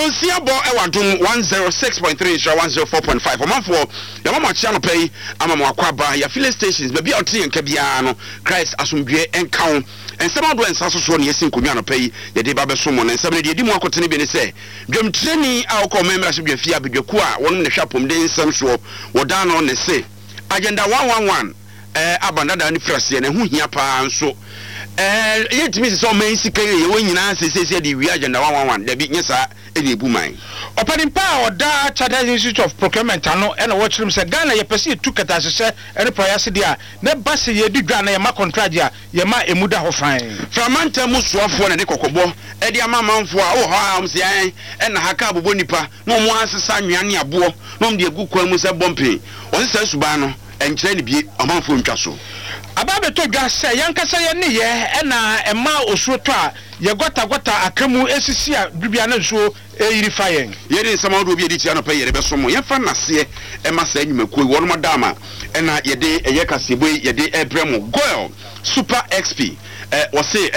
Nonsia bo ewadum 106.3 sha 104.5 omanfo ya mama chia no pay ama mo akwaba ya filling stations be bia ote enka bia no Christ asomdwe enka ensem ado ensaso so ne yesin konwa no pay ye de ba be so mo na ensem ne de mu akotene bi ne se dwam treni a okọ memra se bia fia bedwaku a wonum ne hwapom de ensem so wodan no ne se agenda 111 abanda da ni frase ne hu hia pa nso yetimi se so man sika ye wonyina sesese de wi agenda 111 da bi nyesa ene buman Opadimpa oda Chartered Institute of Procurement ano ena watchrim se Ghana ye pese tu kata sese ene proyase dia ne base ye di dwa na ye ma contract dia ye ma emuda ho fan framanta musoafo na de kokobo e dia mamanfo a wo ha am se an ena haka abobo nipa no mo asesa nwane abo no m de egu kwa mu se bompe won se suba no enkyere ne bi amanfo ntwa so ababe to dwa se yankasa ye ne ye ena ema osuo to a ye gota akamu esisi a dubia na nsuo eyiri fayen yeri nsama do bi edi no pa yere beso mo yefa nase ema sa anyumakuo won mo dama ena yede eye kasebo yede ebremo goil super xp wose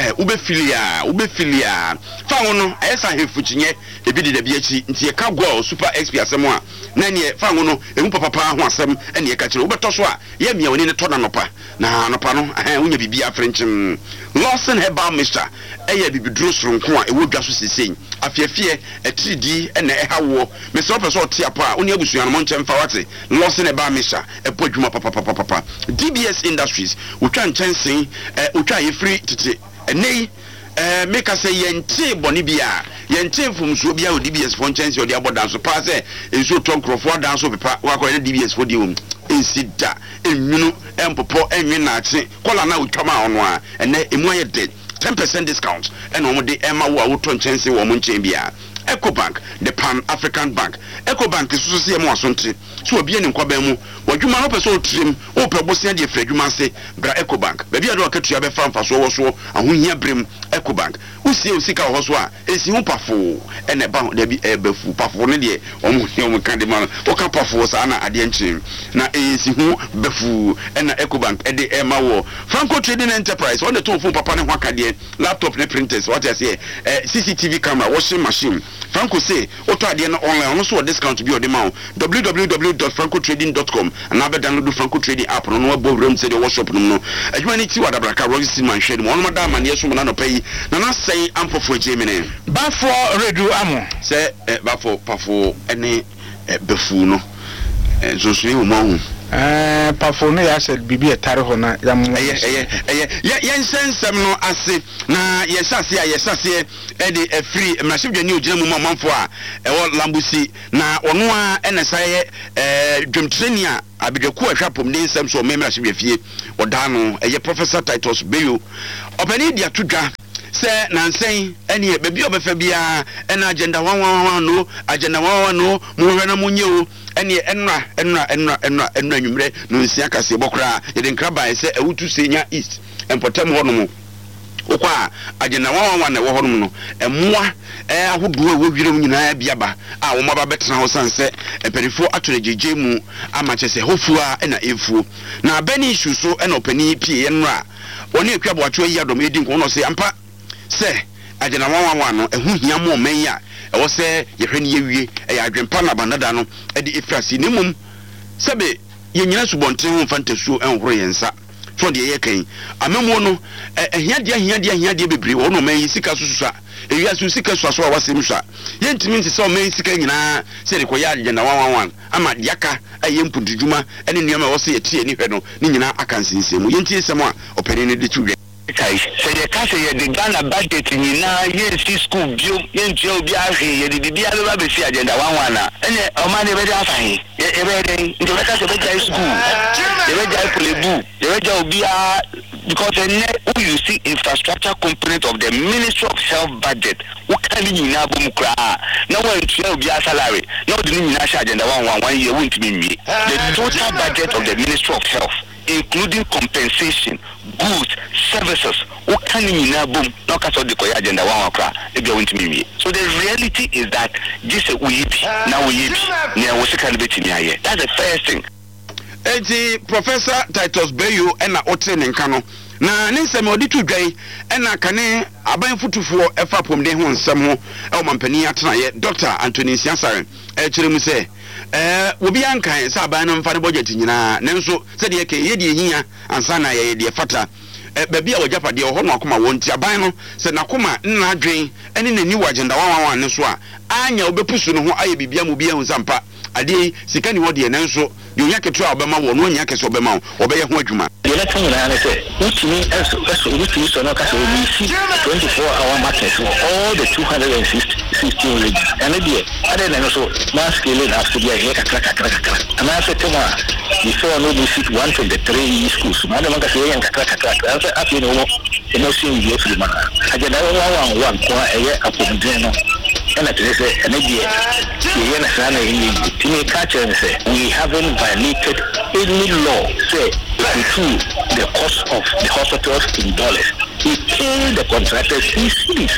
ubefilia fa wono ayesa hefuchinye ebi de bia chi nti ye ka goil super xp asemo a na ne fa wono emu papa ho asem ene ye ka kire ubeto so a ye mia woni ne to na nopa na nopa no wonya bibia frenchim Lawson Herbal Mixture eye bibiduro soronko a ewodwa so seseng afiafie etridi ene ehawo me so person otiapo a oni abusuan mo nche mfa wate Lawson Herbal Mixture epodwuma papa DBS Industries utwa nchensen utwa ye free tete enei make us say yente boni bia yente fumsuo bia o DBS for nchensen odi abodan so pa se enso tonkrofo dan so pepa wakọ DBS for diom ensida enwunu empopo enwe na ache kola na utwama ono a ene emu aye dead 10% discount and on the Emma Waton Chancy woman chambia. EcoBank, the Pan African Bank. EcoBank is so see more sonti. So be in Kwabemu, what you man so trim, open Bosnia de Fred, you must say, Bra EcoBank. Baby, I don't get to have a farm for so, and we hear brim EcoBank. Who see you seek our hoswa, is you pafo, and about there be a befu pafonidi, or Museum Candyman, or Capafo Sana at the engine. Now is who befu, and EcoBank, at the Emma War. Franco Trading Enterprise, on the two for Papa and Wakadi, laptop printers, what I say, CCTV camera, washing machine. Franco say, Oto Adiana online, also a discount to be on the mount. www.francotrading.com and now download the Franco Trading app on no board room say the workshop no. As you need to what Abraka Royce man shed one madam and yes woman pay. Nana say I'm for Gemini. Bafo redu amo. Say bafo pafo any befuno. So see mo. Pafo no ya said bibi etare ho na yam yensensem no ase na yesase e de free machine dwani ogina mu mamfo a ewo lambusi na ono a enesaye dwemtreni a abedwaku ahwapom de nsem so memra hye fie oda no eye Professor Titus Beyo opani dia tudwa se nansen ene bebi obefa bia ena agenda 111 no agenda 111 no mu hwe na munye o ene enra nwumre no nsia kase bokra yede nkraba se ewutu senya east empotem ho no mu okwa agenda 111 na wo ho no no emoa ahodo wo hwire mu nyina biaba a wo maba betena ho sanse emperifo atorejeje mu amachese hofua na efuo na abani issue so ena opani pie enra woni ekwabo atwo yi adom edi nko no se ampa se agenda 111 no ehu hia mo men ya ewo se yehwe ne yewie ya adwempa na bandada no e de efrasi ne mum sebe yenyina subonten ho fantasu enhoro yensa so de ye kan amemo no hiade bebre wo no men sika sususa ewia su sika suaso a wasem sua yentimi nti se o men sika nyina se de koya agenda 111 ama diaka aye mpududuma ene nneema wo se yetie ni hwe no ni nyina akansinsemu yentie semo a opere ne de tuwe kai se ye ka se ye de Ghana budget ni na ye si school bio ye ntia obi ahe ye de bia be ba be si agenda 111 na ene o ma ne be da afahe ye be de nti be ka se be jai school ye be jai plebu ye be jai obi a because who you see infrastructure component of the Ministry of Health budget who can you na bum kra na when you obi a salary no de ni na sha agenda 111 ye won't be me the total budget of the Ministry of Health including compensation, goods, services. What can you now boom? No case of the agenda 111 if you want to be. So the reality is that this we now we now we that's the first thing. Professor Titus Beyo and Oten Nkano na ne nsɛm ɔde to dwan ɛna kane aban fotufoɔ ɛfa pomden ho nsɛm ho ɛwɔ mampani atenaeɛ Dr. Anthony Siasare ɛkyerɛ mu sɛ obi ankan sɛ aban no mfa ne budget nyinaa nanso sɛ deɛ kɛ yɛde hia ansa na yɛyɛ deɛ fata baabi a wɔgyapadeɛ ɔhɔ no akoma wɔ nti aban no sɛ nakoma nna adwen ɛne n'ani wɔ agenda wawawa ne so a anya wobɛpusu no ho ayɛ bibia mu bia hu sampa adeɛ sika ni hɔ deɛ nanso deɛ onya ketewa a ɔbɛma wɔ no onya kɛsɛ ɔbɛma wo ɔbɛyɛ ho adwuma yɛlɛ ka nyinaa ne sɛ wotumi wotumi sɔ no ka sɛ wɔbɛsi 24-hour market for all the 216 regions ɛno deɛ adɛn na no so na scale na after deɛ ɛyɛ kakra anaasɛ tɛm a before no visit one from the 3 schools ma de man ka sɛ yɛyɛ kakra ɛsɛ afei ne wɔ ɛmɔsɛn wie afiri ma agenda wɔn nko a ɛyɛ apɔmuden no ɛna kyerɛ sɛ ɛno deɛ yɛyɛ na saa na yɛyɛ tumi ka kyerɛ sɛ we haven't violated any law say to the cost of the hospitals in dollars. We pay the contractors in cities.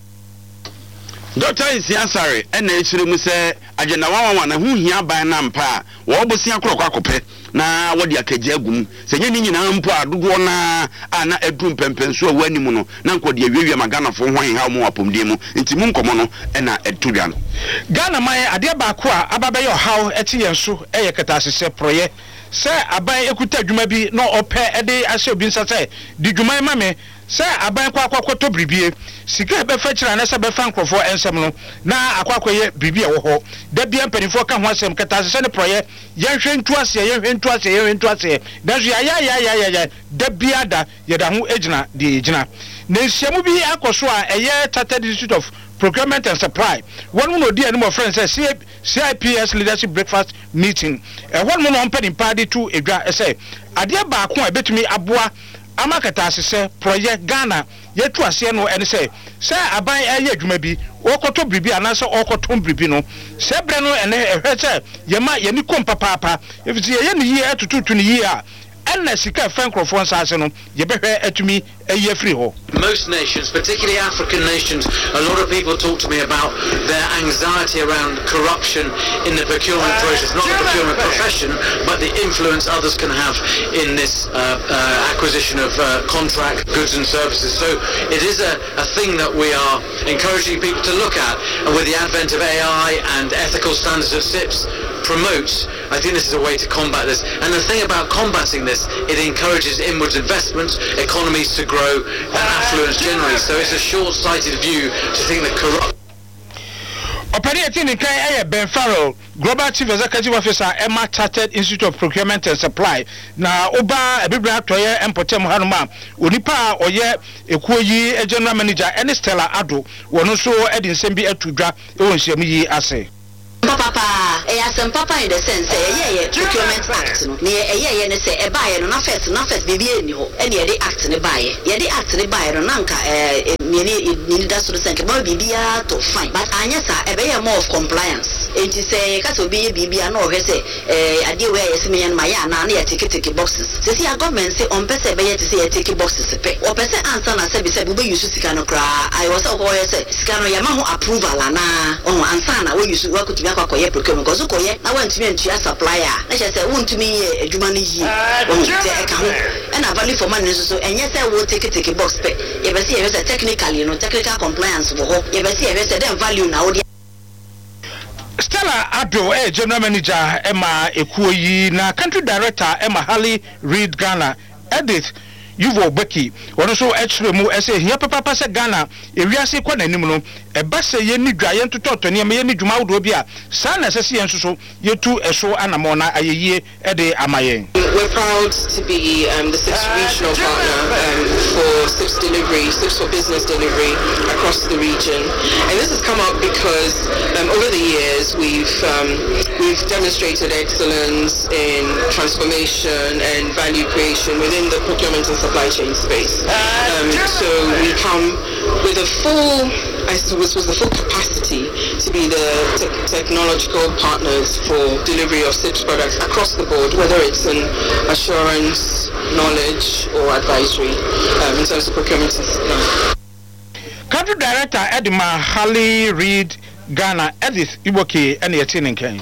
Dr. Siasare ɛna ɛkyerɛ mu sɛ agenda wawawa na ho hia ban na mpa a wɔbosia korɔkɔ akɔpɛ na wɔde akagye agum sɛ nyɛ ne nyinaa mpo a dodoɔ na ana aduru mpɛmpɛnso a wɔanim no na nkɔde awiawia maganafo ho ha mu apɔmden mu nti mu nkɔmɔ no ɛna ɛto dwa no Ghana man adeɛ baako a ababɛyɛ ɔhaw ɛte yɛn so ɛyɛ kɛtasesɛ proyɛ sɛ aban ekuta adwuma bi na ɔpɛ ɛde ahyɛ obi nsa sɛ di dwuma ma me sɛ aban akɔtɔ biribie sika bɛfa kyerɛ na sɛ bɛfa nkrɔfoɔ ɛnsɛm no na akɔyɛ biribie wɔ hɔ da bia mpanimfoɔ ka ho asɛm kɛtasesɛ ne proyɛ yɛhwɛ ntu aseɛ nanso ya da bia da yɛda ho egyina deɛ egyina na nhyiamu bi akɔ so a ɛyɛ Chartered Institute of Procurement and Supply one no di anim of friends say CIPS leadership breakfast meeting one no mpani party to edwa say adeɛ baako a betumi aboa amakata asese project Ghana yetu ase no ene say aban ɛyɛ adwuma bi okoto bribi anase okoto bribi no sɛ bre no ene ehwɛ sɛ yema yeni kom papa efisi ye ne yi atututu ne yi a ɛna sika fɛnkrɔfoɔ nsase no yɛbɛhwɛ atumi ɛyɛ free ho. Most nations, particularly African nations, a lot of people talk to me about their anxiety around corruption in the procurement process, not the procurement profession, but the influence others can have in this acquisition of contract goods and services. So it is a thing that we are encouraging people to look at, and with the advent of AI and ethical standards that SIPS promotes, I think this is a way to combat this. And the thing about combating this, it encourages inwards investment, economies to grow, and affluence generally. So it's a short-sighted view to think that corrupt. Operating in Kenya, Ben Farrell, Global Chief Executive Officer, Emma Chartered Institute of Procurement and Supply. Now, Oba, a big black toy, and Potem Hanuma, Unipa, or ye, a Kuyi, a general manager, and Stella Ado, one also Edin Sembi Etudra, Owensemi Ase. Papa, some papa in the sense, procurement act, near a and say a buyer, no first, baby, and yet the act in the buyer, yet the act in the buyer, and Nanka, need us to the center, BBA to find. But Anyasa, a bear more of compliance. It is a cat will be a BBA, no, say, I do wear a me and my near ticket boxes. To see a government say on Pesa Bay to see a ticket boxes to pay. Or Pesa answer, I said, we use Sicano cry. I was a boy, say, Scano Yamaho approval, and Ansana, we used to work to Koye procurement because Koye I went to me and supplier. I just said want to me a Jumani and I value for money so and yes I will take a box pay. You see if it's technically technical compliance for hope. You see if it's a value now. Stella Ado, General Manager Emma Ekuoyi, na Country Director Emma Halley Reid Ghana, Edith Yuvo Becky, one so extra mu essay here papa se Ghana, a rease kwa nanim no, a basse ye ni dry to talk to near me any Juma Dobia, San Assassi and so, you two a show and a mona a year a day amaye. We're proud to be the SIPS regional partner for SIPS delivery, SIPS for business delivery across the region. And this has come up because over the years we've demonstrated excellence in transformation and value creation within the procurement and supply chain space. So we come with a full, I suppose, was the full capacity to be the technological partners for delivery of SIPS products across the board, whether it's in assurance, knowledge, or advisory in terms of procurement and supply. Country Director Edma Halley Reid Ghana, Edith Iwoke, and the attending Ken.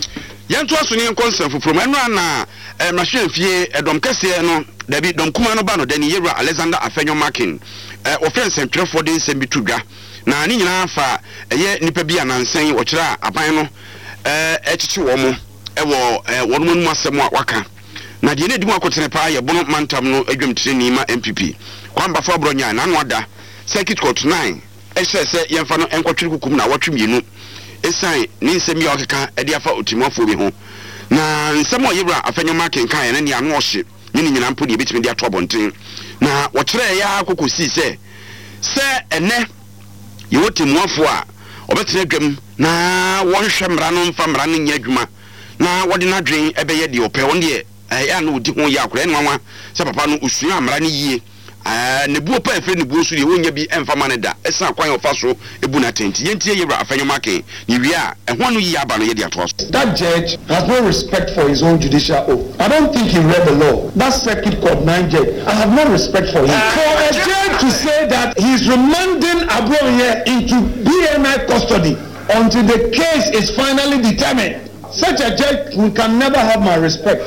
Yanto aso ne nkɔnsɛn foforo ma ɛno ana machine fie ɛdɔm kɛseɛ no dabi dɔm kuma no ba no dani Yewura Alexander Afenyo Markin ɔfrɛ nsɛntwerɛfoɔ de nsɛm bi to dwa na ne nyinaa fa ɛyɛ nipa bi anansan wɔkyerɛ aban no ɛkyekye wɔ mo ɛwɔ wɔn mu asɛm a waka na deɛ ne di mu akɔtene paa yɛ bono mantam no adwamtire ni ma MPP kwamba fa bronya na no ada circuit court 9 ɛhyɛ sɛ yɛmfa no ɛnkɔtwere kukum na wɔtwe mienu esan ne nsɛm yɛ ɔkeka ɛde afa otimafo bi ho na nsɛm a Yewura Afenyo Markin kan yɛ ne ne ano ɔhye ne nyina mpo de betimi de ato abɔnten na wɔkyerɛ ya akokosi sɛ ɛnɛ yɛwɔ timuafo a ɔbɛtena dwam na wɔnhwɛ mmara no mfa mmara no nyɛ adwuma na wɔde n'adwen ɛbɛyɛ deɛ ɔpɛ wɔn deɛ ɛyɛ na odi ho yɛ akora ɛnwanwa sɛ papa no osua mmara no yie ne buo pa efre ne buo so deɛ wonya bi ɛmfa ma ne da ɛsan kwan ɔfa so ebu na tenti yentie Yewura Afenyo Markin ne wia ɛho no yi aba no yɛ de ato so. That judge has no respect for his own judicial oath. I don't think he read the law. That circuit court 9 judge, I have no respect for him. For a judge to say that he's remanding Abroye into BNI custody until the case is finally determined, such a judge can never have my respect.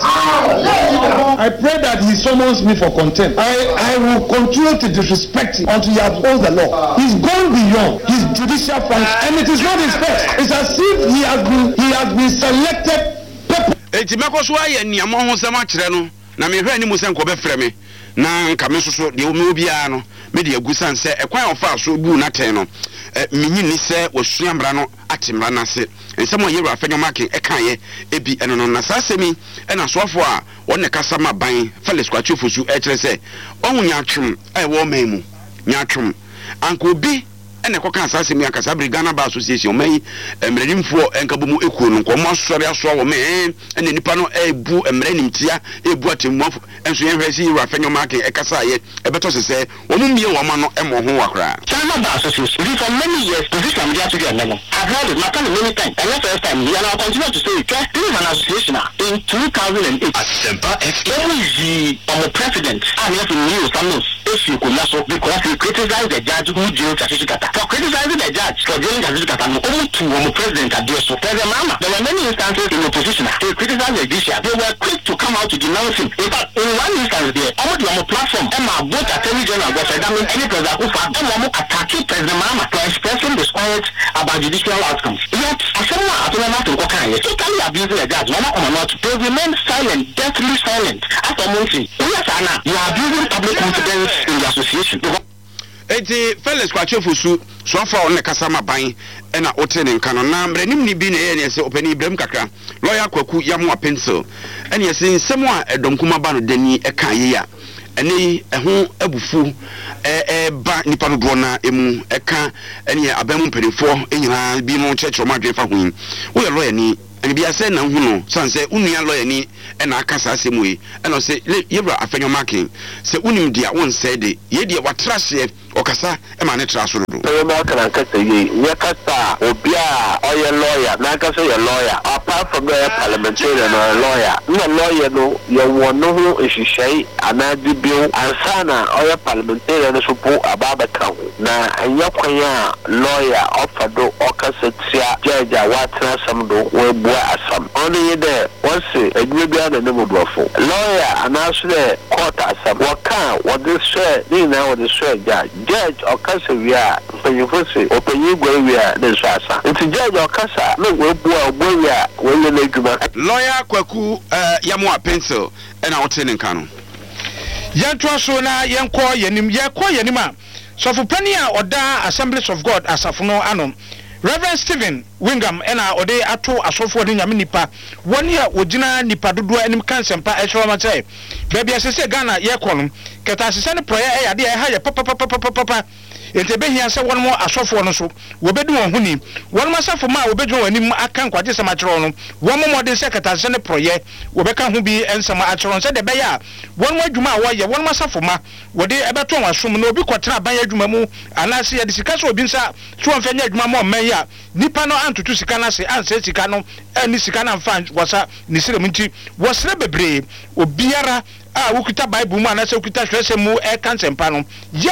I pray that he summons me for contempt. I will continue to disrespect him until he upholds the law. He's gone beyond his judicial function, and it is not his fault. It's as if he has been selected. Eti meko so aye niamo ho sema kyerɛ no na me hwɛ ni mu sɛ nkɔ bɛfrɛ me na nka me soso de o me obia no me de agusan sɛ ɛkwan ɔfa so bu na ten no minyi ni sɛ wɔsua mbra no atemra na se nsɛm a Yewura Afenyo Markin ɛkaayɛ ebi ɛno no na saa sɛmi ɛna soafo a wɔne kasa ma ban Felix Kwatwofo su ɛkyerɛ sɛ ɔhu nyatwom ɛwɔ man mu nyatwom anka obi ɛna ɛkɔka saa sɛmi akasa Ghana Bar Association ɔman mmeranimfoɔ ɛnkabomu ekuo no nkɔmɔ asɔre asoa wɔ me ɛna nipa no ɛbu mmeranimtia ɛbu atemmuafo ɛnso yɛhwɛ sɛ Yewura Afenyo Markin ɛkasa yɛ ɛbɛtɔ sɛ wɔn mie wɔn ma no ɛmɔ ho wakra. Ghana Bar Association for many years position media to get level. I've heard it many times and not first time and I'll continue to say this is an association in 2008 Asempa FK the president and if new Samuels issue because he criticized the judge who jailed Chachikata. For criticizing the judge for jailing Chachikata, only two president at Deso. There were many instances in opposition to criticize the judiciary. They were quick to come out to denounce him. In fact, in one instance there, almost on the platform, Emma both Attorney General was examining any president who found Emma attacking President Mama for expressing disquiet about judicial outcomes. Yet, as someone at the Kokaya, totally abusing the judge, Mama or not, they remain silent, deathly silent. After Monty, yes, Anna, you are abusing public confidence in the association. Eti Felix Kwatwofo su sofa on ne kasa maban na otene nka no na mranim ni bi na ye ne se opani Ibrahim kakra lawyer Kwaku Yamu Pencil ene ye se nsem a edom kuma ba no dani eka ye ya ene eho abufu ba nipa no do na emu eka ene abamu mperefo enyina bi no chechro madwe fa hu wo ye lawyer ni ene bi ase na hu no sanse unua lawyer ni ena aka sa asemu yi ena se Yewura Afenyo Markin se unim dia won se de ye de watrase okasa ema ne tra so do ma kana kasa yi ya kasa obia oye lawyer na kasa ye lawyer apart from the parliamentarian or lawyer no lawyer no ye wono ho ehihye anadi bill ansana oye parliamentarian so po ababa kan na anya kwanya lawyer ofado okasa tia judge awatra sam do we bua asam only there once edwebia na nemodofo lawyer anaso the court asam waka what this share ni na what this share judge okasa wia panyifose opanyi gwa wia ne so asa nti judge okasa no we bua wia we le adwuma lawyer Kwaku Yamu Pencil na otene nka no yɛntoa so na yɛnkɔ yɛnim a sɔfopani a ɔda Assemblies of God asafo no ano Reverend Stephen Wingham ena ode ato asofo de nyame nipa woni a ogina nipa dodo anim kansempa ehwema sɛ baabi asese Ghana ye kɔno keta asese ne proye yade ha ye papa entebe hia sɛ wɔn mo asofo no so wobedu wɔn huni wɔn mo asafo ma wobedwu wɔn anim aka nkwaje sɛ makyerɛ no wɔn mo mɔden sɛ keta asese ne proye wobɛka ho bi ensɛm akyerɛ sɛ de bɛya wɔn mo adwuma a wɔyɛ wɔn mo asafo ma wode ɛbɛto wɔn asom na obi kɔtena ban adwuma mu anase yɛ de sika sɛ obi nsa so wɔn fanya adwuma ma ɔman ya nipa no antutu sika na se anse sika no ani sika na mfa wasa ni sire mu nti wɔsere bebree obiara a wokuta Bible mu anase wokuta hwɛsɛ mu kansempa no ya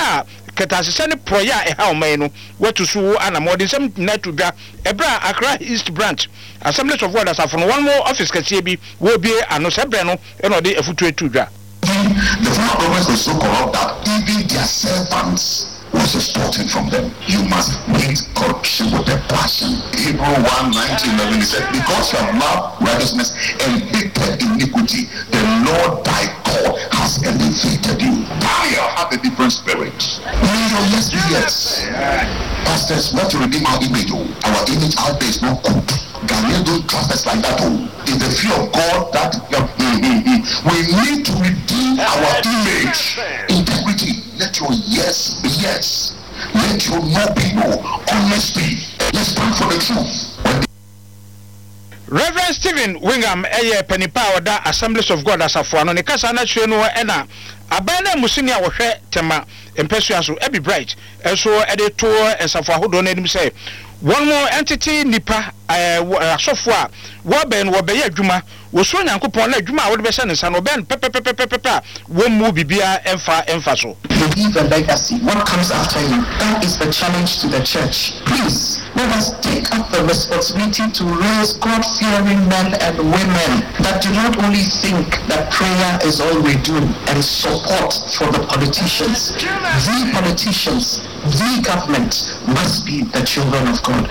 ketase ne proya e ha oman no watu so ana modern sem na to dwa ebra Accra East Branch Assemblies of God asafo no one more office kase bi wo bie ano sebre no e no de afutu etu dwa. The former government was so corrupt that even their servants was extorting from them. You must meet corruption with a passion. Hebrew 1:19-11 said, because you have loved righteousness and hated iniquity, the Lord thy God has elevated you. Daniel had a different spirit. Yes. Pastors, not to redeem our image. Our image out there is not good. Daniel don't trust us like that. In the fear of God, that we need to redeem our image. Integrity. Let your yes be yes. Let your no be no. Honesty. Let's stand for the truth. Reverend Stephen Wingham penipa oda Assemblies of God asafoano ne kasa na hwe no na abana musini a wo hwe tema empesua so ebi bright eso ede to esafo ahodo na enim say one more entity nipa asofo a wo ben wo be adwuma wo so nyankopon na adwuma a wo de be hye ne sa no ben pepepepepepe wo mu bibia emfa so. Leave a legacy. What comes after you? That is the challenge to the church. Please, let us take up the responsibility to raise God-fearing men and women that do not only think that prayer is all we do and support for the politicians. The politicians, the government must be the children of God.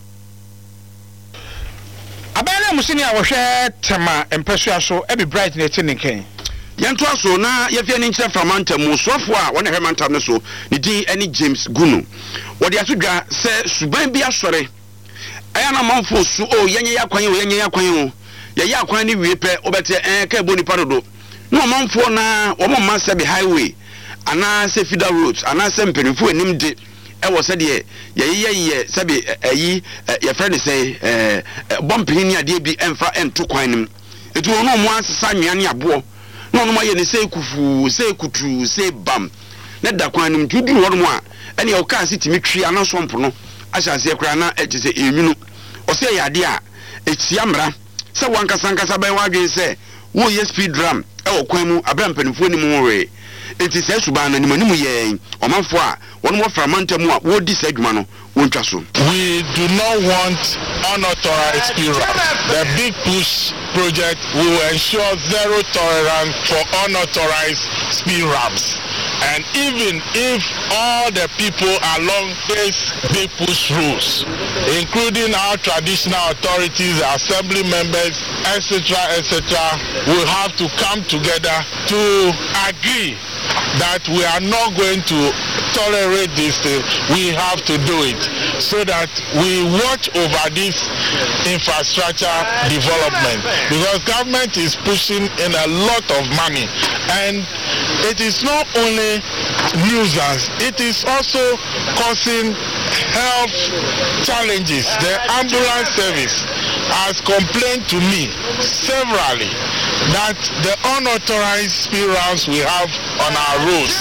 Abana musini a wo hwe tema empesua so ebi bright na etininken Yanto aso na yefie ni nkyere framanta mu sofo a wona hwemanta no so ni din eni James Gunu wodi asodwa se suban bi asore aya na manfo su o yenye yakwan o ye yakwan ni wie pe obete ka boni parodo no manfo na wo mamma se be highway ana se feeder roads ana se mpenifo enim de e wo se de ye se be ayi ye friend say bompini ni ade bi emfa ento kwan nim etu no mo asesa nwane abo no no maye ne sei kufu sei kutu sei bam na da kwan nim tuduru hono a ene o ka sitimi twi ana sompo no ahyase kra na ejise enwunu o se yade a etia mra se wankasa bai wadwen se wo ye speed drum e wo kwan mu abrampanifo ni mu we enti se suban na nimu ye omanfo a wono mo framanta mu a wo di sa adwuma no wontwa so. We do not want unauthorized speed ramps. The Big Push project will ensure zero tolerance for unauthorized speed ramps. And even if all the people along these Big Push rules, including our traditional authorities, assembly members, etc., will have to come together to agree that we are not going to tolerate this thing, we have to do it so that we watch over this infrastructure development, because government is pushing in a lot of money, and it is not only nuisance, it is also causing health challenges. The ambulance service has complained to me severally that the unauthorized speed rounds we have on our roads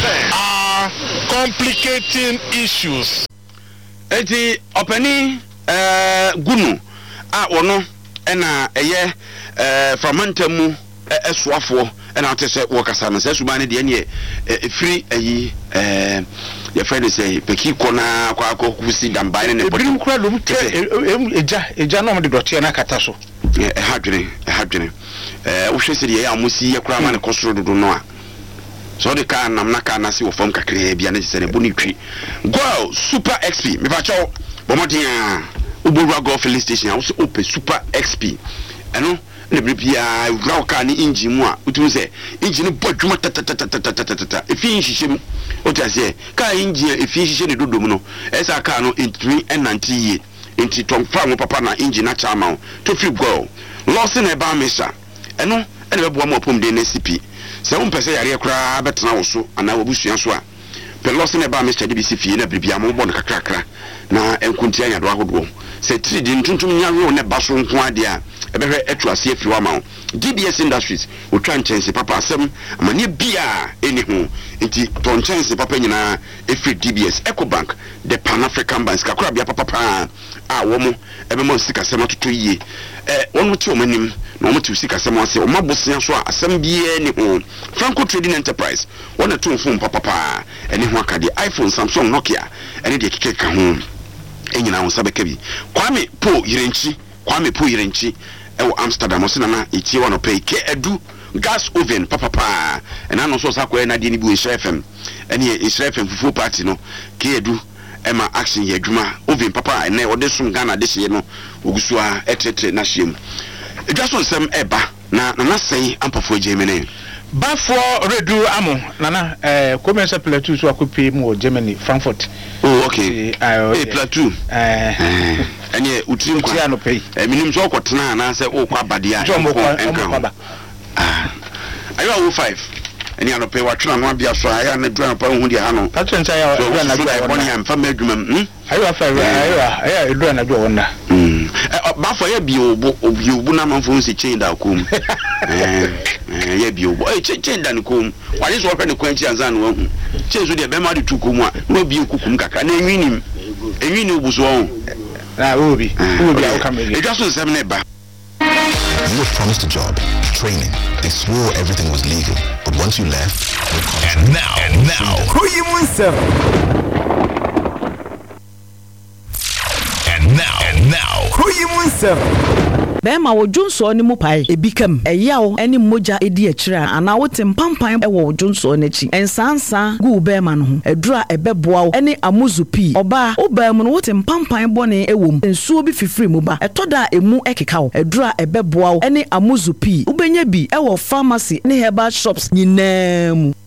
are complicating issues. Eti openi Gunu a wono ena eye framantamu esoafo ena atese wokasa no se suba ne de ne free ayi your friend say peki kona kwa kusi dambai ne poto ebirim kura lom eja no de dote na kata so ehadwene wo hwese de ye amusi ye kura ma ne kosoro dodo no a so de ka nam na ka na se wo fam kakre bia ne se ne boni twi go super XP me ba chawo bomodia ubura go filling station a wo se open super XP eno ne bibia wura ka ni engine mu a utu se engine bodwuma tata efi nhihye o ta se ka engine efi nhihye ne dodo mu no esa ka no entry and ye enti tom fa mo papa na engine na chama to free go loss na ba mesa eno ene be bo mo pom de na CP se wo mpese yare kra betena wo so ana wo busua so a pe loss na ba mesa de bi CP na bibia mo bo no kakrakra na enkuntia nyado ahodo se tridi ntuntum nyawe ne baso nko ade a ebehwe etu ase afiri wa ma DBS Industries otwa nchense papa asem amane bia eni ho nti ton nchense papa nyina efiri DBS Ecobank the Pan African Bank kakura bia papa a wo mo ebe mo sika sema toto yie wonu ti o manim na o mo ti sika sema ase o mabosia so a asem bia eni ho Franco Trading Enterprise wona to phone papa eni ho akade iPhone Samsung Nokia eni de keke ka ho enyina ho sabeka bi Kwame Po Yirenchi ewo Amsterdam osina na etie wono pay ke edu gas oven papa ena no so sakwa na de ni bu Israel FM ene Israel FM fufu party no ke edu ema action ye adwuma oven papa ene ode sum Ghana de hye no ogusua etetre na hyem edwa so nsem eba na sei ampafo Germany bafo redu amo nana commence plateau so akopi mu Germany Frankfurt. Oh okay. Plateau. Anye utrim kwa no pay. Minim so kwotena na se o kwa abade a enka. Ayo 05. Anye ano pay watwena no abia so aya na dura pa hu dia ha no. Patro nsa ya dura na dura wona ya mfa madwuma ayo afa ayo dura na dura wona. Bafo ya bi obu na manfo nsi chain da kom. Ya bi obu chain da ni kom. Wale so hwe ne kwanchi anza no hu. Chain so de be ma de tu kom a no bi okukum kaka na enwini obuso on. Obi I come again. It just was 7 ba. You were promised a job, training. They swore everything was legal, but once you left, and now, who you want, sir? And now, who you want, sir? Bema wo Junso ni mu pai ebikam eyawo eni moja edi akira ana wo tempampan e wo Junso n'achi ensansa gu bema no ho edura ebeboa eni amuzupi oba obam no wo tempampan bone ewom ensuo bi fifiri mu ba etoda emu ekeka wo edura ebeboa eni amuzupi ubenya bi e wo pharmacy ni herbal shops nyinaa mu